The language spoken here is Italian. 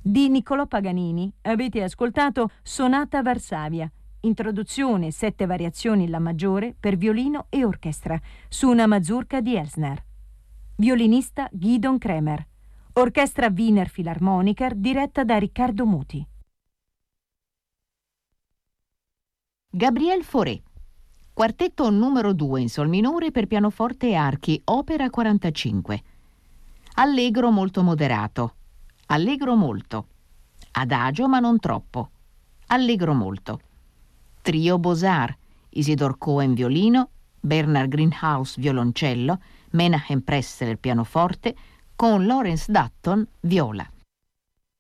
Di Niccolò Paganini avete ascoltato Sonata Varsavia, introduzione 7 variazioni in La maggiore per violino e orchestra, su una mazurka di Elsner. Violinista Gidon Kremer. Orchestra Wiener Philharmoniker diretta da Riccardo Muti. Gabriel Fauré. Quartetto numero 2 in sol minore per pianoforte e archi, opera 45. Allegro molto moderato. Allegro molto. Adagio ma non troppo. Allegro molto. Trio Beaux-Arts. Isidor Cohen violino, Bernard Greenhouse violoncello, Menachem Pressler pianoforte, con Lawrence Dutton viola.